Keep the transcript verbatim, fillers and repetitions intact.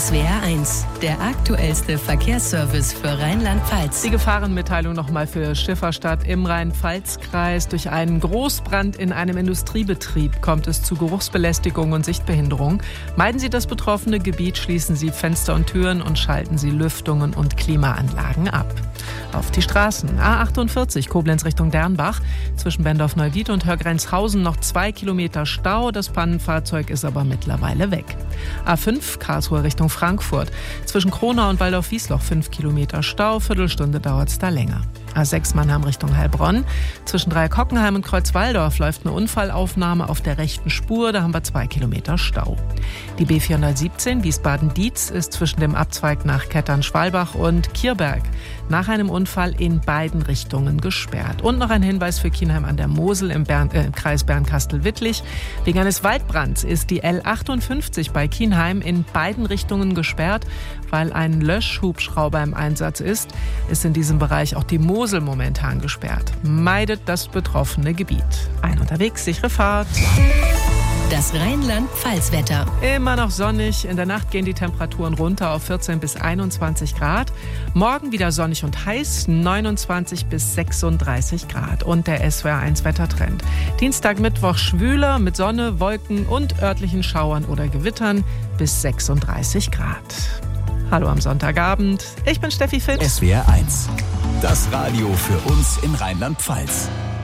S W R eins, der aktuellste Verkehrsservice für Rheinland-Pfalz. Die Gefahrenmitteilung nochmal für Schifferstadt im Rhein-Pfalz-Kreis. Durch einen Großbrand in einem Industriebetrieb kommt es zu Geruchsbelästigung und Sichtbehinderung. Meiden Sie das betroffene Gebiet, schließen Sie Fenster und Türen und schalten Sie Lüftungen und Klimaanlagen ab. Auf die Straßen. A achtundvierzig Koblenz Richtung Dernbach. Zwischen Bendorf-Neuwied und Hörgrenzhausen noch zwei Kilometer Stau. Das Pannenfahrzeug ist aber mittlerweile weg. A fünf Karlsruhe Richtung Frankfurt. Zwischen Kronau und Waldorf-Wiesloch fünf Kilometer Stau. Viertelstunde dauert es da länger. A sechs Mannheim Richtung Heilbronn. Zwischen Dreieck-Hockenheim und Kreuzwaldorf läuft eine Unfallaufnahme auf der rechten Spur. Da haben wir zwei Kilometer Stau. Die B vierhundertsiebzehn Wiesbaden-Dietz ist zwischen dem Abzweig nach Kettern-Schwalbach und Kierberg nach einem Unfall in beiden Richtungen gesperrt. Und noch ein Hinweis für Kienheim an der Mosel im, Bern, äh, im Kreis Bernkastel-Wittlich. Wegen eines Waldbrands ist die L achtundfünfzig bei Kienheim in beiden Richtungen gesperrt, weil ein Löschhubschrauber im Einsatz ist. Ist in diesem Bereich auch die Mosel momentan gesperrt. Meidet das betroffene Gebiet. Ein unterwegs, sichere Fahrt. Das Rheinland-Pfalz-Wetter. Immer noch sonnig. In der Nacht gehen die Temperaturen runter auf vierzehn bis einundzwanzig Grad. Morgen wieder sonnig und heiß, neunundzwanzig bis sechsunddreißig Grad. Und der S W R eins Wettertrend. Dienstag, Mittwoch schwüler mit Sonne, Wolken und örtlichen Schauern oder Gewittern bis sechsunddreißig Grad. Hallo am Sonntagabend. Ich bin Steffi Fitz. S W R eins. Das Radio für uns in Rheinland-Pfalz.